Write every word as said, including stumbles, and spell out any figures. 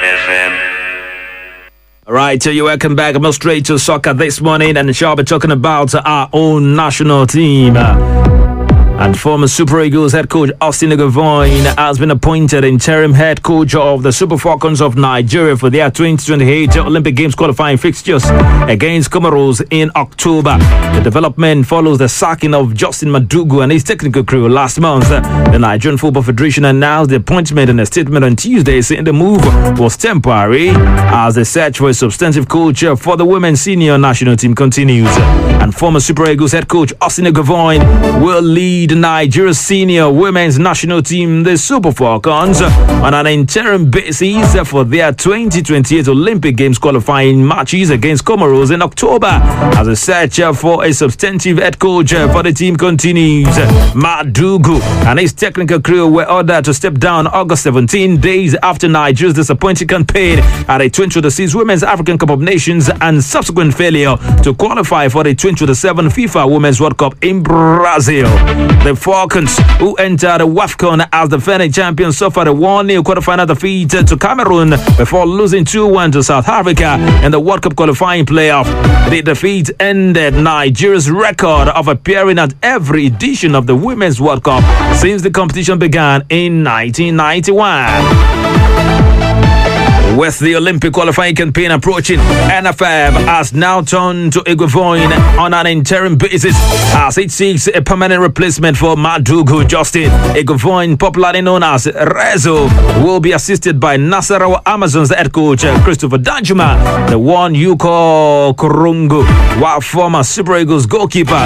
F M. All right, so you're welcome back. I'm straight to soccer this morning, and shall be talking about our own national team. And former Super Eagles head coach Austin Eguavoen has been appointed interim head coach of the Super Falcons of Nigeria for their twenty twenty-eight Olympic Games qualifying fixtures against Comoros in October. The development follows the sacking of Justin Madugu and his technical crew last month. The Nigerian Football Federation announced the appointment in a statement on Tuesday, saying the move was temporary as the search for a substantive coach for the women's senior national team continues. And former Super Eagles head coach Austin Eguavoen will lead Nigeria's senior women's national team, the Super Falcons, on an interim basis for their twenty twenty-eight Olympic Games qualifying matches against Comoros in October as a search for a substantive head coach for the team continues. Madugu and his technical crew were ordered to step down August seventeenth, days after Nigeria's disappointing campaign at the twenty twenty-six Women's African Cup of Nations and subsequent failure to qualify for the twenty twenty-seven FIFA Women's World Cup in Brazil. The Falcons, who entered WAFCON as the defending champions, suffered a one nil quarterfinal defeat to Cameroon before losing two one to South Africa in the World Cup qualifying playoff. The defeat ended Nigeria's record of appearing at every edition of the Women's World Cup since the competition began in nineteen ninety-one. With the Olympic qualifying campaign approaching, N F F has now turned to Eguavoen on an interim basis as it seeks a permanent replacement for Madugu. Justin Eguavoen, popularly known as Rezo, will be assisted by Nasarawa Amazons head coach Christopher Danjuma, the one you call Kurungu, while former Super Eagles goalkeeper